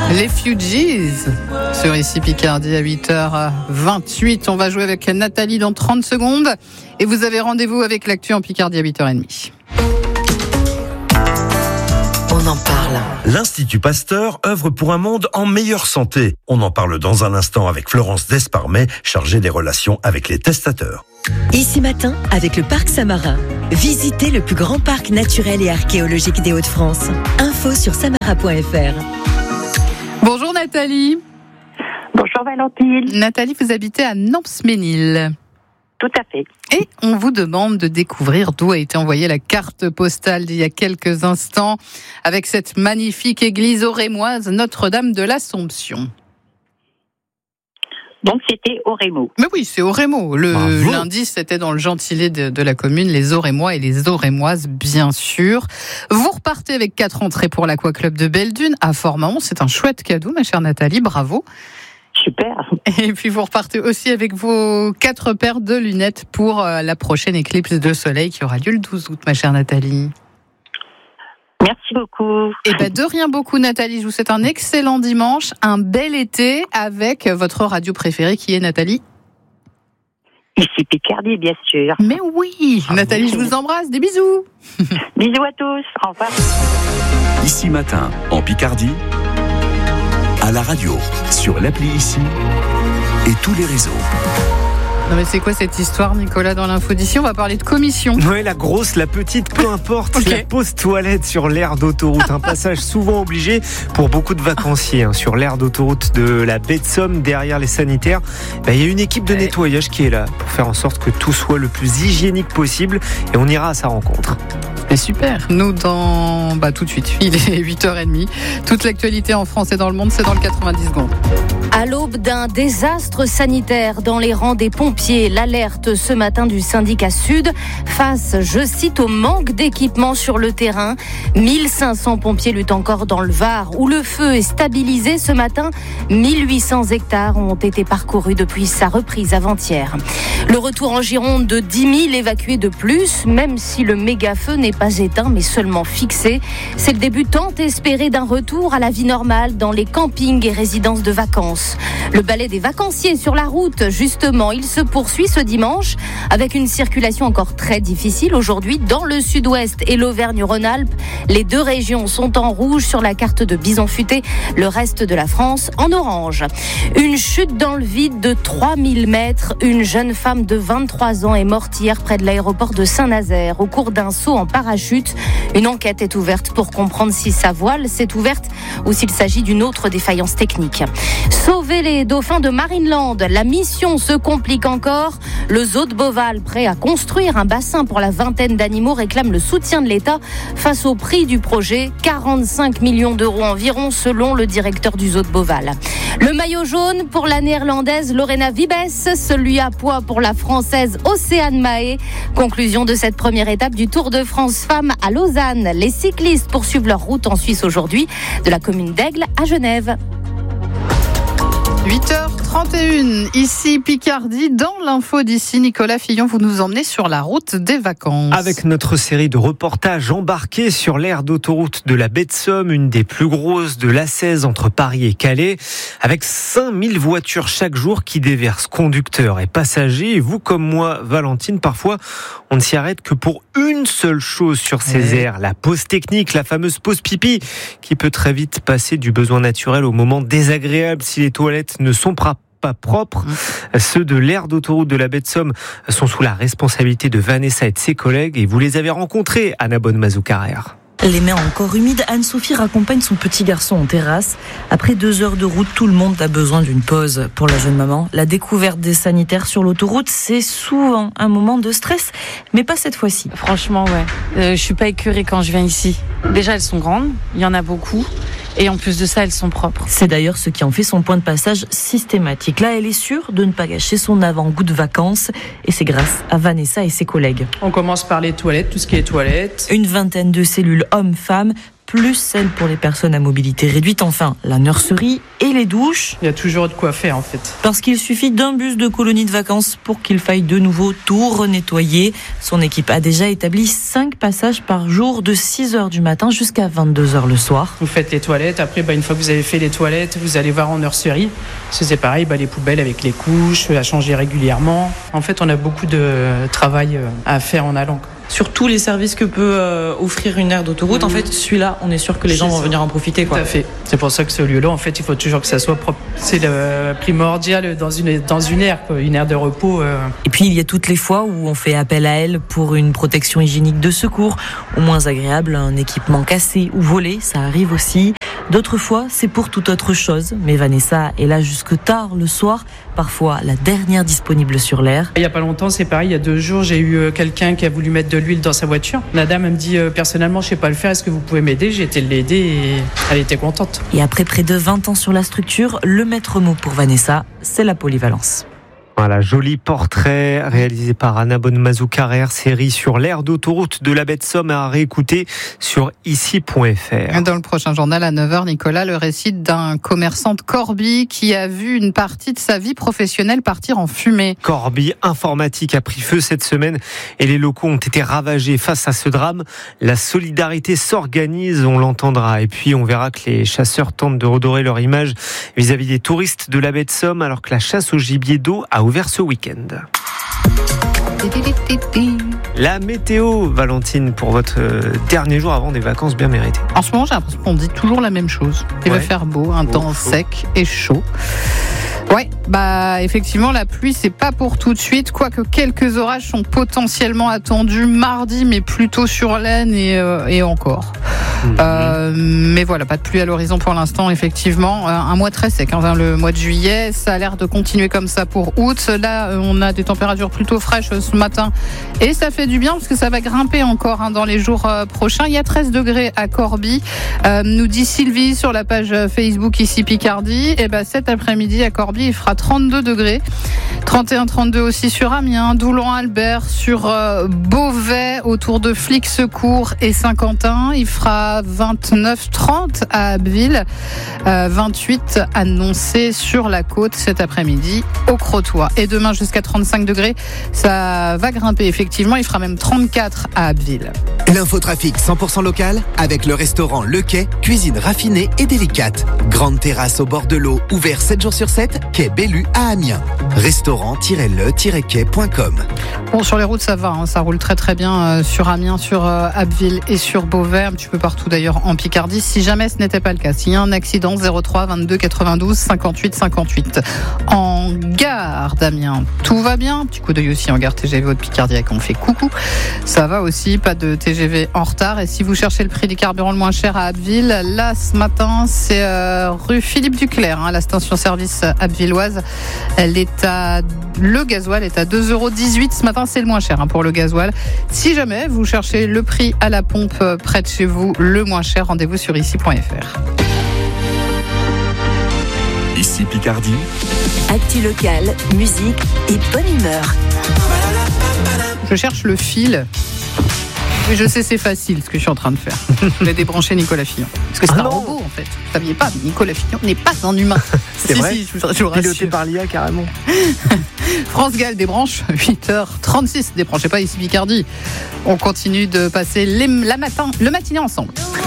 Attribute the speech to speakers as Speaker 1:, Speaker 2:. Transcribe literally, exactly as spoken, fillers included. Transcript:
Speaker 1: Les Fugees sur Ici Picardie à huit heures vingt-huit. On va jouer avec Nathalie dans trente secondes. Et vous avez rendez-vous avec l'actu en Picardie à huit heures trente.
Speaker 2: On en parle.
Speaker 3: L'Institut Pasteur œuvre pour un monde en meilleure santé. On en parle dans un instant avec Florence Desparmet, chargée des relations avec les testateurs.
Speaker 2: Ici matin, avec le Parc Samarin. Visitez le plus grand parc naturel et archéologique des Hauts-de-France. Info sur samara point f r.
Speaker 1: Bonjour Nathalie.
Speaker 4: Bonjour Valentine.
Speaker 1: Nathalie, vous habitez à Namps-Ménil.
Speaker 4: Tout à fait.
Speaker 1: Et on vous demande de découvrir d'où a été envoyée la carte postale d'il y a quelques instants avec cette magnifique église aurémoise Notre-Dame de l'Assomption.
Speaker 4: Donc c'était Aurémo.
Speaker 1: Mais oui, c'est Aurémo. Le
Speaker 3: Bravo.
Speaker 1: L'indice c'était dans le gentilé de, de la commune, les Aurémois et les Aurémoises, bien sûr. Vous repartez avec quatre entrées pour l'Aquaclub de Belle-Dune à Fort-Mahon. C'est un chouette cadeau, ma chère Nathalie. Bravo.
Speaker 4: Super.
Speaker 1: Et puis vous repartez aussi avec vos quatre paires de lunettes pour la prochaine éclipse de soleil qui aura lieu le douze août, ma chère Nathalie.
Speaker 4: Merci beaucoup.
Speaker 1: Et ben de rien beaucoup, Nathalie. Je vous souhaite un excellent dimanche, un bel été avec votre radio préférée qui est Nathalie.
Speaker 4: Ici Picardie, bien sûr.
Speaker 1: Mais oui, ah Nathalie, bon. Je vous embrasse. Des bisous.
Speaker 4: Bisous à tous. Au revoir.
Speaker 5: Ici matin, en Picardie, à la radio, sur l'appli Ici et tous les réseaux.
Speaker 1: Non mais c'est quoi cette histoire, Nicolas, dans l'info d'ici? On va parler de commission.
Speaker 6: Ouais, la grosse, la petite, peu importe. Okay. La pause toilette sur l'aire d'autoroute. Un passage souvent obligé pour beaucoup de vacanciers. Hein. Sur l'aire d'autoroute de la baie de Somme, derrière les sanitaires, bah, y a une équipe de nettoyage qui est là pour faire en sorte que tout soit le plus hygiénique possible. Et on ira à sa rencontre.
Speaker 1: Et super. Nous, dans bah, tout de suite, il est huit heures trente. Toute l'actualité en France et dans le monde, c'est dans le quatre-vingt-dix secondes.
Speaker 7: À l'aube d'un désastre sanitaire dans les rangs des pompiers, l'alerte ce matin du syndicat Sud face, je cite, au manque d'équipement sur le terrain. mille cinq cents pompiers luttent encore dans le Var où le feu est stabilisé ce matin. mille huit cents hectares ont été parcourus depuis sa reprise avant-hier. Le retour en Gironde de dix mille évacués de plus, même si le méga-feu n'est pas éteint mais seulement fixé. C'est le début tant espéré d'un retour à la vie normale dans les campings et résidences de vacances. Le balai des vacanciers sur la route, justement, il se poursuit ce dimanche avec une circulation encore très difficile aujourd'hui dans le sud-ouest et l'Auvergne-Rhône-Alpes. Les deux régions sont en rouge sur la carte de Bison Futé, le reste de la France en orange. Une chute dans le vide de trois mille mètres. Une jeune femme de vingt-trois ans est morte hier près de l'aéroport de Saint-Nazaire au cours d'un saut en parachute. Une enquête est ouverte pour comprendre si sa voile s'est ouverte ou s'il s'agit d'une autre défaillance technique. Sauver les dauphins de Marineland, la mission se complique encore. Le zoo de Beauval, prêt à construire un bassin pour la vingtaine d'animaux, réclame le soutien de l'État face au prix du projet, quarante-cinq millions d'euros environ selon le directeur du zoo de Beauval. Le maillot jaune pour la néerlandaise Lorena Wiebes, celui à poids pour la française Océane Mahé. Conclusion de cette première étape du Tour de France Femmes à Lausanne. Les cyclistes poursuivent leur route en Suisse aujourd'hui, de la commune d'Aigle à Genève.
Speaker 1: huit heures trente et une, ici Picardie, dans l'info d'ici, Nicolas Fillon, vous nous emmenez sur la route des vacances.
Speaker 6: Avec notre série de reportages embarqués sur l'aire d'autoroute de la baie de Somme, une des plus grosses de l'A seize entre Paris et Calais, avec cinq mille voitures chaque jour qui déversent conducteurs et passagers. Et vous comme moi, Valentine, parfois, on ne s'y arrête que pour une seule chose sur ces ouais. aires, la pause technique, la fameuse pause pipi, qui peut très vite passer du besoin naturel au moment désagréable si les toilettes ne sont pas pas propres. Mmh. Ceux de l'aire d'autoroute de la baie de Somme sont sous la responsabilité de Vanessa et de ses collègues et vous les avez rencontrés, Anna Bonne-Mazou-Carrère.
Speaker 8: Les mains encore humides, Anne-Sophie raccompagne son petit garçon en terrasse. Après deux heures de route, tout le monde a besoin d'une pause. Pour la jeune maman, la découverte des sanitaires sur l'autoroute, c'est souvent un moment de stress, mais pas cette fois-ci.
Speaker 9: Franchement, ouais. Euh, je suis pas écœurée quand je viens ici. Déjà, elles sont grandes, il y en a beaucoup. Et en plus de ça, elles sont propres.
Speaker 8: C'est d'ailleurs ce qui en fait son point de passage systématique. Là, elle est sûre de ne pas gâcher son avant-goût de vacances. Et c'est grâce à Vanessa et ses collègues.
Speaker 10: On commence par les toilettes, tout ce qui est toilettes.
Speaker 8: Une vingtaine de cellules hommes-femmes. plus celle pour les personnes à mobilité réduite, enfin la nurserie et les douches.
Speaker 10: Il y a toujours de quoi faire en fait.
Speaker 8: Parce qu'il suffit d'un bus de colonie de vacances pour qu'il faille de nouveau tout renettoyer. Son équipe a déjà établi cinq passages par jour de six heures du matin jusqu'à vingt-deux heures le soir.
Speaker 10: Vous faites les toilettes, après bah, une fois que vous avez fait les toilettes, vous allez voir en nurserie. C'est pareil, bah, les poubelles avec les couches, à changer régulièrement. En fait, on a beaucoup de travail à faire en allant.
Speaker 8: Sur tous les services que peut euh, offrir une aire d'autoroute, mmh. en fait, celui-là, on est sûr que les gens vont venir en profiter. Quoi.
Speaker 10: Tout à fait. C'est pour ça que ce lieu-là, en fait, il faut toujours que ça soit propre. C'est le primordial dans une, dans une aire, quoi, une aire de repos. Euh...
Speaker 8: Et puis, il y a toutes les fois où on fait appel à elle pour une protection hygiénique de secours, ou moins agréable, un équipement cassé ou volé, ça arrive aussi. D'autres fois, c'est pour toute autre chose. Mais Vanessa est là jusque tard le soir, parfois la dernière disponible sur l'aire.
Speaker 10: Il n'y a pas longtemps, c'est pareil, il y a deux jours, j'ai eu quelqu'un qui a voulu mettre de l'huile dans sa voiture. La dame elle me dit euh, personnellement, je sais pas le faire, est-ce que vous pouvez m'aider? J'ai été l'aider et elle était contente.
Speaker 8: Et après près de vingt ans sur la structure, le maître mot pour Vanessa, c'est la polyvalence.
Speaker 6: Voilà, joli portrait réalisé par Anna Bonnemazou-Carrère, série sur l'aire d'autoroute de la baie de Somme à réécouter sur ici point f r.
Speaker 1: Dans le prochain journal à neuf heures, Nicolas, le récit d'un commerçant de Corbie qui a vu une partie de sa vie professionnelle partir en fumée.
Speaker 6: Corbie Informatique a pris feu cette semaine et les locaux ont été ravagés. Face à ce drame, la solidarité s'organise, on l'entendra. Et puis on verra que les chasseurs tentent de redorer leur image vis-à-vis des touristes de la baie de Somme alors que la chasse au gibier d'eau a ouvert ce week-end. La météo, Valentine, pour votre dernier jour avant des vacances bien méritées.
Speaker 1: En ce moment, j'ai l'impression qu'on dit toujours la même chose. Il ouais. va faire beau, un beau, temps chaud. Sec et chaud. Ouais, bah effectivement la pluie c'est pas pour tout de suite, quoique quelques orages sont potentiellement attendus mardi, mais plutôt sur l'Aisne et, euh, et encore. Mmh. Euh, mais voilà, pas de pluie à l'horizon pour l'instant, effectivement. Un mois très sec, hein, le mois de juillet, ça a l'air de continuer comme ça pour août. Là, on a des températures plutôt fraîches ce matin et ça fait du bien parce que ça va grimper encore hein, dans les jours euh, prochains. Il y a treize degrés à Corbie, euh, nous dit Sylvie sur la page Facebook ici Picardie. Et ben cet après-midi à Corbie, il fera trente-deux degrés, trente et un trente-deux aussi sur Amiens, Doulan-Albert, sur euh, Beauvais, autour de Flix-Secours et Saint-Quentin. Il fera vingt-neuf trente à Abbeville, euh, vingt-huit annoncé sur la côte cet après-midi au Crotoy. Et demain jusqu'à trente-cinq degrés, ça va grimper effectivement. Il fera même trente-quatre à Abbeville.
Speaker 11: L'infotrafic cent pour cent local avec le restaurant Le Quai, cuisine raffinée et délicate. Grande terrasse au bord de l'eau, ouvert sept jours sur sept, quai Bellu à Amiens. restaurant tiret le tiret quai point com.
Speaker 1: Bon, sur les routes, ça va, hein, ça roule très très bien euh, sur Amiens, sur euh, Abbeville et sur Beauvais, un petit peu partout d'ailleurs en Picardie. Si jamais ce n'était pas le cas, s'il y a un accident, zéro trois vingt-deux quatre-vingt-douze cinquante-huit cinquante-huit. En gare d'Amiens, tout va bien. Petit coup d'œil aussi en gare T G V de Picardie, on fait coucou. Ça va aussi, pas de T G V en retard. Et si vous cherchez le prix du carburant le moins cher à Abbeville, là ce matin, c'est euh, rue Philippe Duclerc, hein, la station-service abbvilloise. Elle est à, le gasoil est à deux euros dix-huit ce matin, c'est le moins cher hein, pour le gasoil. Si jamais vous cherchez le prix à la pompe euh, près de chez vous, le moins cher, rendez-vous sur ici point f r.
Speaker 5: Ici Picardie.
Speaker 2: Actu local, musique et bonne humeur.
Speaker 1: Je cherche le fil. Oui, je sais, c'est facile ce que je suis en train de faire. Je vais débrancher Nicolas Fillon. Parce que c'est ah un non. robot en fait. Vous ne saviez pas, mais Nicolas Fillon n'est pas un humain.
Speaker 6: C'est
Speaker 1: si,
Speaker 6: vrai.
Speaker 1: Si, je vous, je vous rassure.
Speaker 6: Piloté par l'I A carrément.
Speaker 1: France Gall débranche, huit heures trente-six. Débranchez pas ici Picardie. On continue de passer les, la matin, le matinée ensemble.